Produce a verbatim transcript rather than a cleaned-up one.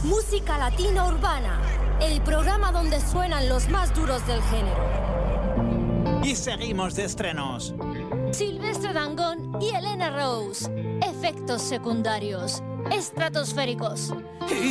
Música Latina Urbana, el programa donde suenan los más duros del género. Y seguimos de estrenos. Silvestre Dangond y Elena Rose. Efectos secundarios. Estratosféricos.